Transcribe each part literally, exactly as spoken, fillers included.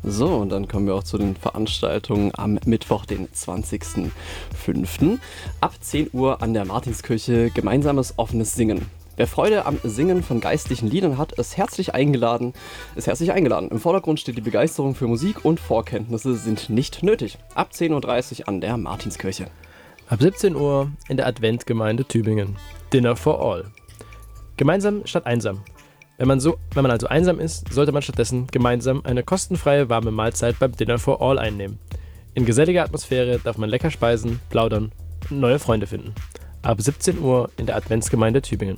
So, und dann kommen wir auch zu den Veranstaltungen am Mittwoch, den zwanzigsten fünften Ab zehn Uhr an der Martinskirche gemeinsames offenes Singen. Wer Freude am Singen von geistlichen Liedern hat, ist herzlich eingeladen. Ist herzlich eingeladen. Im Vordergrund steht die Begeisterung für Musik und Vorkenntnisse sind nicht nötig. Ab zehn Uhr dreißig an der Martinskirche. Ab siebzehn Uhr in der Adventgemeinde Tübingen. Dinner for all. Gemeinsam statt einsam. Wenn man, so, wenn man also einsam ist, sollte man stattdessen gemeinsam eine kostenfreie warme Mahlzeit beim Dinner for All einnehmen. In geselliger Atmosphäre darf man lecker speisen, plaudern und neue Freunde finden. Ab siebzehn Uhr in der Adventsgemeinde Tübingen.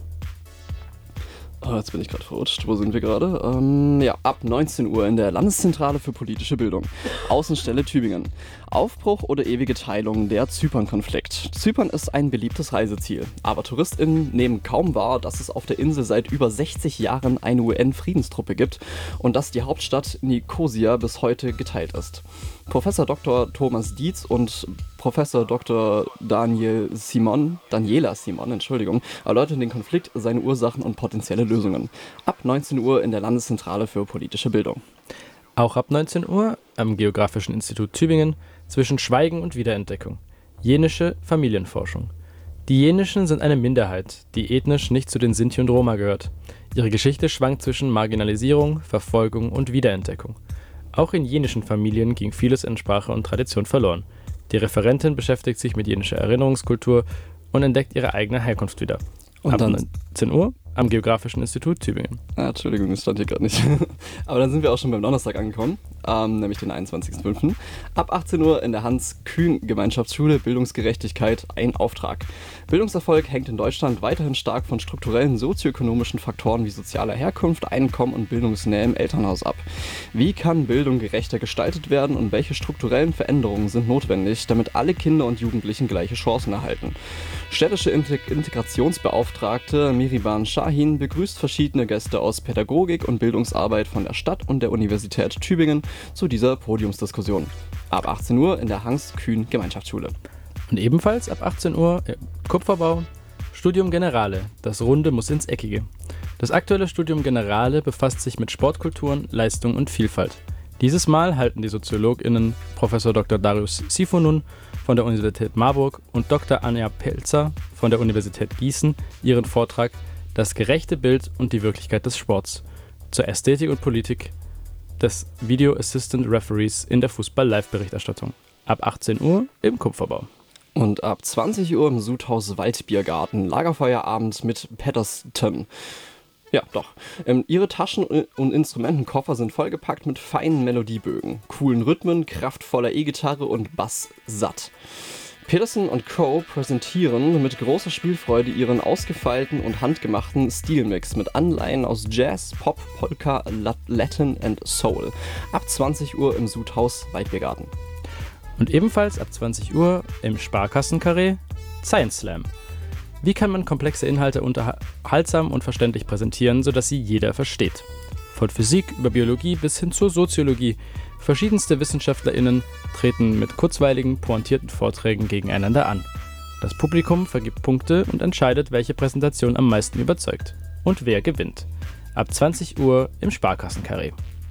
Oh, jetzt bin ich gerade verrutscht. Wo sind wir gerade? Ähm, ja, ab neunzehn Uhr in der Landeszentrale für politische Bildung. Außenstelle Tübingen. Aufbruch oder ewige Teilung, der Zypern-Konflikt. Zypern ist ein beliebtes Reiseziel. Aber TouristInnen nehmen kaum wahr, dass es auf der Insel seit über sechzig Jahren eine U N-Friedenstruppe gibt und dass die Hauptstadt Nikosia bis heute geteilt ist. Professor Doktor Thomas Dietz und Professor Doktor Daniel Simon, Daniela Simon, Entschuldigung, erläutern den Konflikt, seine Ursachen und potenzielle Lösungen. Ab neunzehn Uhr in der Landeszentrale für politische Bildung. Auch ab neunzehn Uhr am Geographischen Institut Tübingen zwischen Schweigen und Wiederentdeckung. Jenische Familienforschung. Die Jenischen sind eine Minderheit, die ethnisch nicht zu den Sinti und Roma gehört. Ihre Geschichte schwankt zwischen Marginalisierung, Verfolgung und Wiederentdeckung. Auch in jenischen Familien ging vieles in Sprache und Tradition verloren. Die Referentin beschäftigt sich mit jenischer Erinnerungskultur und entdeckt ihre eigene Herkunft wieder. Und ab dann neunzehn Uhr am Geographischen Institut Tübingen. Ah, Entschuldigung, das stand hier gerade nicht. Aber dann sind wir auch schon beim Donnerstag angekommen, ähm, nämlich den einundzwanzigsten fünften Ab achtzehn Uhr in der Hans-Kühn-Gemeinschaftsschule Bildungsgerechtigkeit ein Auftrag. Bildungserfolg hängt in Deutschland weiterhin stark von strukturellen sozioökonomischen Faktoren wie sozialer Herkunft, Einkommen und Bildungsnähe im Elternhaus ab. Wie kann Bildung gerechter gestaltet werden und welche strukturellen Veränderungen sind notwendig, damit alle Kinder und Jugendlichen gleiche Chancen erhalten? Städtische Integ- Integrationsbeauftragte Miriban Shahin begrüßt verschiedene Gäste aus Pädagogik und Bildungsarbeit von der Stadt und der Universität Tübingen zu dieser Podiumsdiskussion. Ab achtzehn Uhr in der Hans-Kühn-Gemeinschaftsschule. Und ebenfalls ab achtzehn Uhr im Kupferbau Studium Generale. Das Runde muss ins Eckige. Das aktuelle Studium Generale befasst sich mit Sportkulturen, Leistung und Vielfalt. Dieses Mal halten die SoziologInnen Professor Doktor Darius Sifonun von der Universität Marburg und Doktor Anja Pelzer von der Universität Gießen ihren Vortrag Das gerechte Bild und die Wirklichkeit des Sports zur Ästhetik und Politik des Video Assistant Referees in der Fußball-Live-Berichterstattung. Ab achtzehn Uhr im Kupferbau. Und ab zwanzig Uhr im Sudhaus Waldbiergarten Lagerfeuerabend mit Patterson. Ja, doch. Ähm, ihre Taschen- und Instrumentenkoffer sind vollgepackt mit feinen Melodiebögen, coolen Rhythmen, kraftvoller E-Gitarre und Bass satt. Peterson und Co. präsentieren mit großer Spielfreude ihren ausgefeilten und handgemachten Stilmix mit Anleihen aus Jazz, Pop, Polka, Latin und Soul. Ab zwanzig Uhr im Sudhaus Waldbiergarten. Und ebenfalls ab zwanzig Uhr im Sparkassenkarree Science Slam. Wie kann man komplexe Inhalte unterhaltsam und verständlich präsentieren, sodass sie jeder versteht? Von Physik über Biologie bis hin zur Soziologie. Verschiedenste WissenschaftlerInnen treten mit kurzweiligen, pointierten Vorträgen gegeneinander an. Das Publikum vergibt Punkte und entscheidet, welche Präsentation am meisten überzeugt. Und wer gewinnt. Ab zwanzig Uhr im Sparkassenkarree.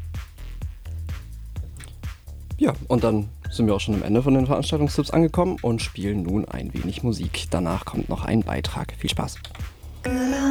Ja, und dann sind wir auch schon am Ende von den Veranstaltungstipps angekommen und spielen nun ein wenig Musik. Danach kommt noch ein Beitrag. Viel Spaß.